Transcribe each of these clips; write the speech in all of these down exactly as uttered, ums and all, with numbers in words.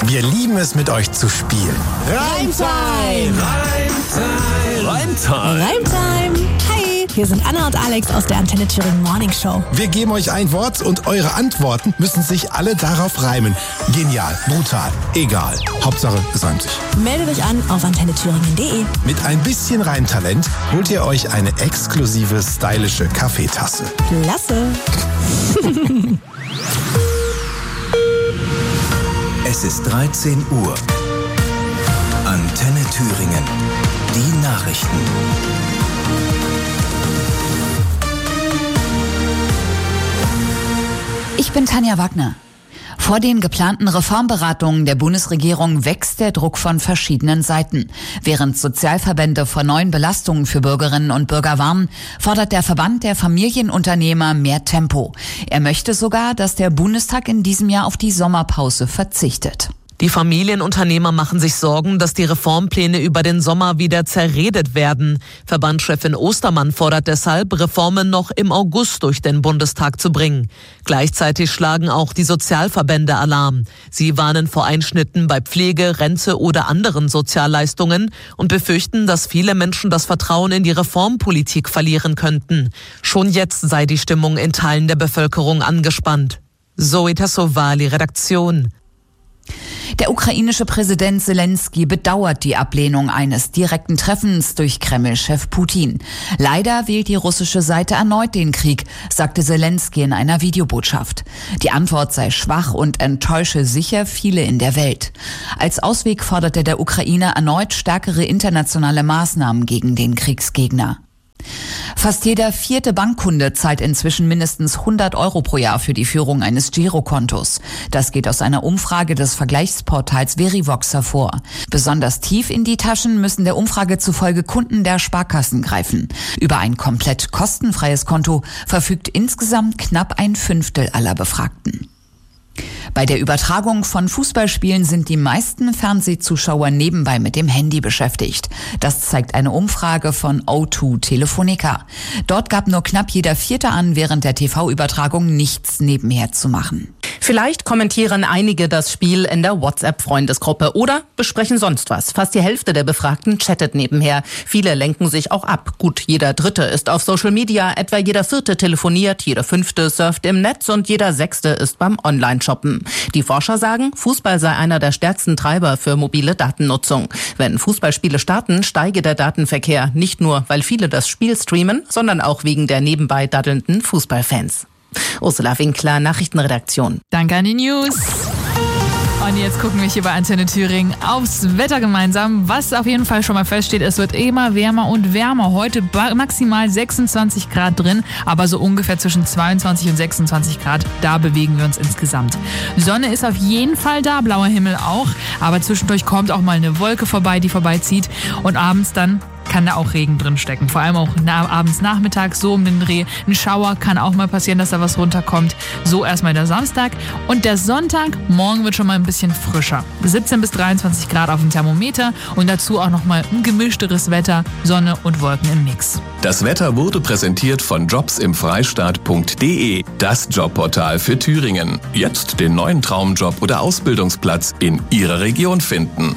Wir lieben es, mit euch zu spielen. Reimtime! Reimtime! Reimtime! Reimtime! Hi, hier sind Anna und Alex aus der Antenne Thüringen Morning Show. Wir geben euch ein Wort und eure Antworten müssen sich alle darauf reimen. Genial, brutal, egal. Hauptsache, es reimt sich. Meldet euch an auf antenne thüringen punkt de. Mit ein bisschen Reimtalent holt ihr euch eine exklusive, stylische Kaffeetasse. Klasse! Es ist dreizehn Uhr. Antenne Thüringen. Die Nachrichten. Ich bin Tanja Wagner. Vor den geplanten Reformberatungen der Bundesregierung wächst der Druck von verschiedenen Seiten. Während Sozialverbände vor neuen Belastungen für Bürgerinnen und Bürger warnen, fordert der Verband der Familienunternehmer mehr Tempo. Er möchte sogar, dass der Bundestag in diesem Jahr auf die Sommerpause verzichtet. Die Familienunternehmer machen sich Sorgen, dass die Reformpläne über den Sommer wieder zerredet werden. Verbandschefin Ostermann fordert deshalb, Reformen noch im August durch den Bundestag zu bringen. Gleichzeitig schlagen auch die Sozialverbände Alarm. Sie warnen vor Einschnitten bei Pflege, Rente oder anderen Sozialleistungen und befürchten, dass viele Menschen das Vertrauen in die Reformpolitik verlieren könnten. Schon jetzt sei die Stimmung in Teilen der Bevölkerung angespannt. Zoe Tassovali, Redaktion. Der ukrainische Präsident Zelensky bedauert die Ablehnung eines direkten Treffens durch Kreml-Chef Putin. Leider wählt die russische Seite erneut den Krieg, sagte Zelensky in einer Videobotschaft. Die Antwort sei schwach und enttäusche sicher viele in der Welt. Als Ausweg forderte der Ukrainer erneut stärkere internationale Maßnahmen gegen den Kriegsgegner. Fast jeder vierte Bankkunde zahlt inzwischen mindestens hundert Euro pro Jahr für die Führung eines Girokontos. Das geht aus einer Umfrage des Vergleichsportals Verivox hervor. Besonders tief in die Taschen müssen der Umfrage zufolge Kunden der Sparkassen greifen. Über ein komplett kostenfreies Konto verfügt insgesamt knapp ein Fünftel aller Befragten. Bei der Übertragung von Fußballspielen sind die meisten Fernsehzuschauer nebenbei mit dem Handy beschäftigt. Das zeigt eine Umfrage von O zwei Telefonica. Dort gab nur knapp jeder Vierte an, während der T V-Übertragung nichts nebenher zu machen. Vielleicht kommentieren einige das Spiel in der WhatsApp-Freundesgruppe oder besprechen sonst was. Fast die Hälfte der Befragten chattet nebenher. Viele lenken sich auch ab. Gut, jeder Dritte ist auf Social Media, etwa jeder Vierte telefoniert, jeder Fünfte surft im Netz und jeder Sechste ist beim Online-Shoppen. Die Forscher sagen, Fußball sei einer der stärksten Treiber für mobile Datennutzung. Wenn Fußballspiele starten, steige der Datenverkehr. Nicht nur, weil viele das Spiel streamen, sondern auch wegen der nebenbei daddelnden Fußballfans. Ursula Winkler, Nachrichtenredaktion. Danke an die News. Und jetzt gucken wir hier bei Antenne Thüringen aufs Wetter gemeinsam. Was auf jeden Fall schon mal feststeht, es wird immer wärmer und wärmer. Heute maximal sechsundzwanzig Grad drin, aber so ungefähr zwischen zweiundzwanzig und sechsundzwanzig Grad. Da bewegen wir uns insgesamt. Sonne ist auf jeden Fall da, blauer Himmel auch. Aber zwischendurch kommt auch mal eine Wolke vorbei, die vorbeizieht. Und abends dann kann da auch Regen drin stecken. Vor allem auch na, abends nachmittags, so um den Dreh. Ein Schauer kann auch mal passieren, dass da was runterkommt. So erstmal der Samstag. Und der Sonntag, morgen wird schon mal ein bisschen frischer. siebzehn bis dreiundzwanzig Grad auf dem Thermometer und dazu auch nochmal ein gemischteres Wetter, Sonne und Wolken im Mix. Das Wetter wurde präsentiert von jobs im freistaat punkt de, das Jobportal für Thüringen. Jetzt den neuen Traumjob oder Ausbildungsplatz in Ihrer Region finden.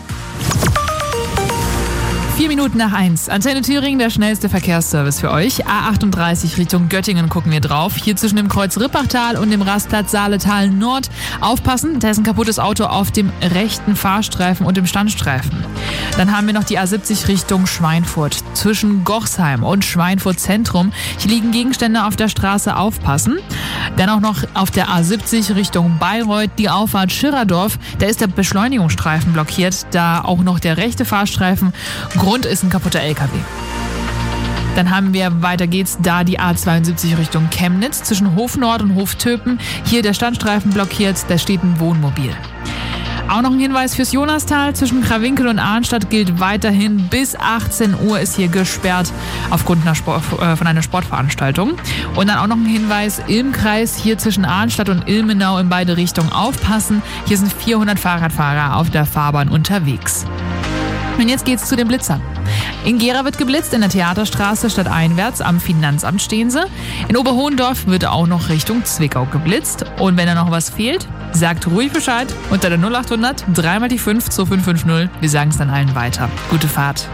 Vier Minuten nach eins. Antenne Thüringen, der schnellste Verkehrsservice für euch. A achtunddreißig Richtung Göttingen gucken wir drauf. Hier zwischen dem Kreuz Rippachtal und dem Rastplatz Saaletal Nord. Aufpassen, da ist ein kaputtes Auto auf dem rechten Fahrstreifen und dem Standstreifen. Dann haben wir noch die A siebzig Richtung Schweinfurt. Zwischen Gochsheim und Schweinfurt Zentrum. Hier liegen Gegenstände auf der Straße, aufpassen. Dann auch noch auf der A siebzig Richtung Bayreuth, die Auffahrt Schirerdorf. Da ist der Beschleunigungsstreifen blockiert. Da auch noch der rechte Fahrstreifen. Grund ist ein kaputter L K W. Dann haben wir, weiter geht's, da die A zweiundsiebzig Richtung Chemnitz zwischen Hof Nord und Hof Töpen. Hier der Standstreifen blockiert, da steht ein Wohnmobil. Auch noch ein Hinweis fürs Jonastal. Zwischen Krawinkel und Arnstadt gilt weiterhin bis achtzehn Uhr ist hier gesperrt aufgrund einer Sport, äh, von einer Sportveranstaltung. Und dann auch noch ein Hinweis im Kreis hier zwischen Arnstadt und Ilmenau in beide Richtungen aufpassen. Hier sind vierhundert Fahrradfahrer auf der Fahrbahn unterwegs. Und jetzt geht's zu den Blitzern. In Gera wird geblitzt, in der Theaterstraße stadteinwärts, am Finanzamt stehen sie. In Oberhohendorf wird auch noch Richtung Zwickau geblitzt. Und wenn da noch was fehlt, Sagt ruhig Bescheid unter der null acht hundert, dreimal die fünf, zwei fünf fünf null. Wir sagen es dann allen weiter. Gute Fahrt.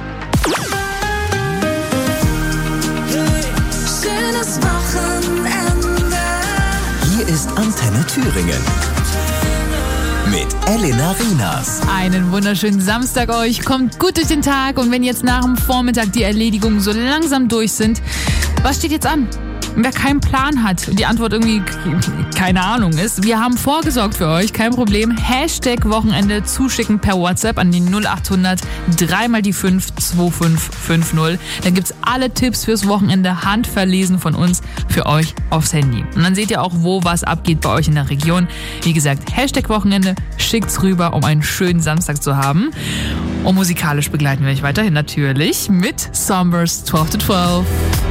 Schönes Wochenende. Hier ist Antenne Thüringen. Mit Elena Rienas. Einen wunderschönen Samstag euch. Kommt gut durch den Tag. Und wenn jetzt nach dem Vormittag die Erledigungen so langsam durch sind, was steht jetzt an? Wer keinen Plan hat und die Antwort irgendwie keine Ahnung ist, wir haben vorgesorgt für euch, kein Problem. Hashtag Wochenende zuschicken per WhatsApp an die null acht hundert, dreimal die fünf, zwei fünf fünf null. Dann gibt's alle Tipps fürs Wochenende handverlesen von uns für euch aufs Handy. Und dann seht ihr auch, wo was abgeht bei euch in der Region. Wie gesagt, Hashtag Wochenende, schickt's rüber, um einen schönen Samstag zu haben. Und musikalisch begleiten wir euch weiterhin natürlich mit Sombers zwölf to zwölf.